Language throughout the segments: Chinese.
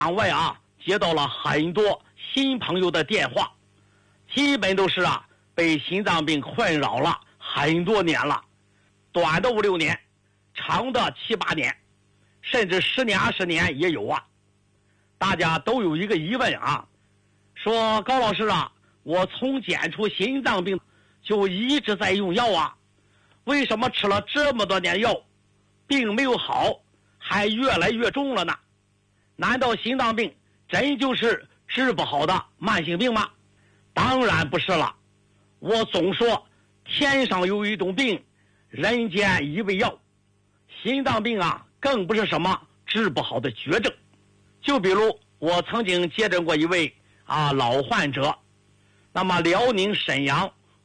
场外接到了很多新朋友的电话，基本都是被心脏病困扰了很多年了，短的5、6年，长的7、8年，甚至10年、20年也有大家都有一个疑问说高老师我从检出心脏病就一直在用药为什么吃了这么多年药病没有好，还越来越重了呢？难道心脏病真就是治不好的慢性病吗？当然不是了。我总说天上有一种病，人间一味药。心脏病更不是什么治不好的绝症。就比如我曾经接诊过一位老患者，那么辽宁沈阳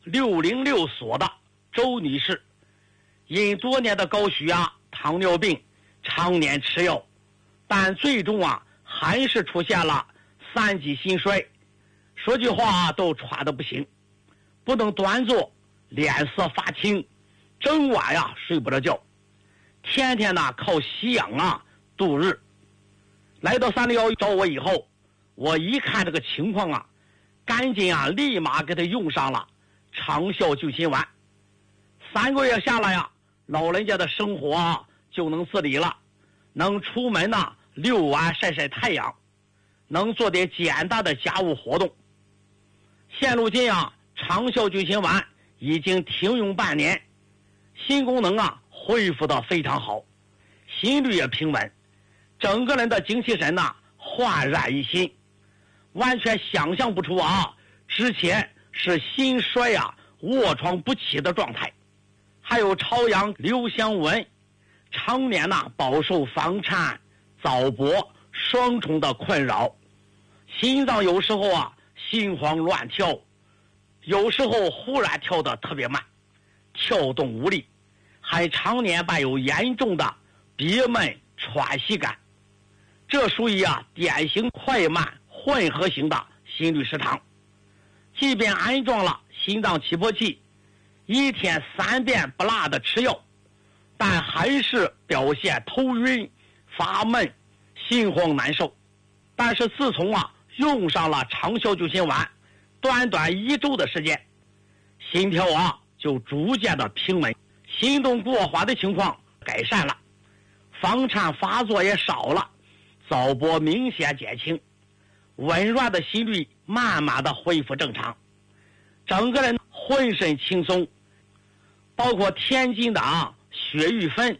606所的周女士，因多年的高血压、糖尿病，常年吃药，但最终还是出现了3级心衰，说句话都喘得不行，不能端坐，脸色发青，整晚睡不着觉，天天靠吸氧度日。来到301找我以后，我一看这个情况赶紧立马给他用上了长效救心丸。3个月下来老人家的生活就能自理了，能出门遛弯晒晒太阳，能做点简单的家务活动。现如今长效救心丸已经停用半年，心功能恢复得非常好，心率也平稳，整个人的精气神焕然一新，完全想象不出之前是心衰卧床不起的状态。还有朝阳、刘香文，常年饱受房颤、早搏双重的困扰，心脏有时候心慌乱跳，有时候忽然跳得特别慢，跳动无力，还常年伴有严重的憋闷喘息感，这属于典型快慢混合型的心律失常。即便安装了心脏起搏器，1天3遍不落的吃药，但还是表现头晕、发闷、心慌难受。但是自从用上了长效救心丸，短短1周的时间，心跳就逐渐的平稳，心动过缓的情况改善了，房颤发作也少了，早搏明显减轻，紊乱的心率慢慢的恢复正常，整个人浑身轻松。包括天津的血玉芬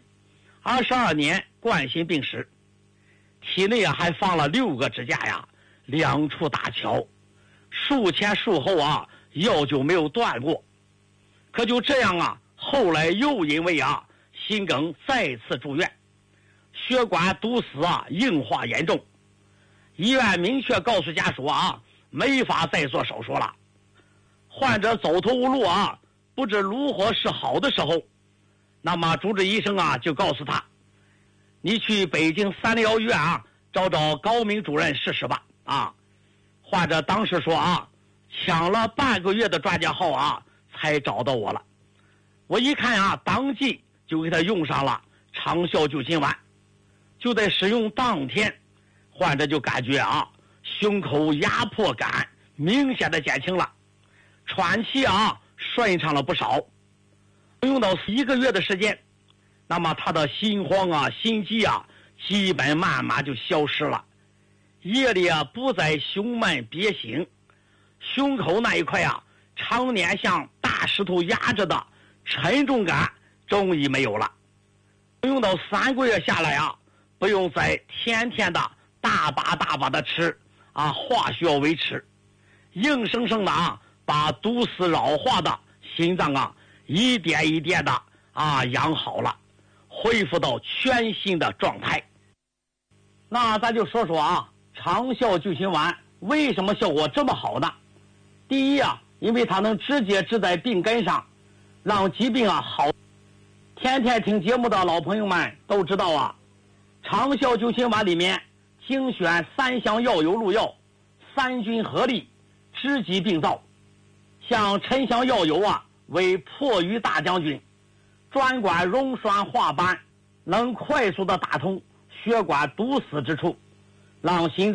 ，22年冠心病史，体内还放了6个支架2处大桥，术前术后药就没有断过。可就这样后来又因为心梗再次住院，血管堵死硬化严重，医院明确告诉家属没法再做手术了。患者走投无路不知如何是好的时候，那么主治医生就告诉他，你去北京301医院找找高明主任试试吧患者当时说抢了半个月的专家号才找到我了。我一看当即就给他用上了长效救心丸，就在使用当天，患者就感觉胸口压迫感明显的减轻了，喘气顺畅了不少。用到1个月的时间，那么他的心慌心悸基本慢慢就消失了，夜里不再胸闷憋醒，胸口那一块常年像大石头压着的沉重感终于没有了。用到3个月下来不用再天天的大把的吃化学药维持，硬生生的把堵死老化的心脏一点一点的养好了，恢复到全新的状态。那咱就说说长效救心丸为什么效果这么好呢？第一因为它能直接治在病根上，让疾病好。天天听节目的老朋友们都知道长效救心丸里面精选3项药油入药，3菌合力，知疾病灶。像沉香药油为破瘀大将军，专管溶栓化斑，能快速的打通血管堵死之处， 让心脏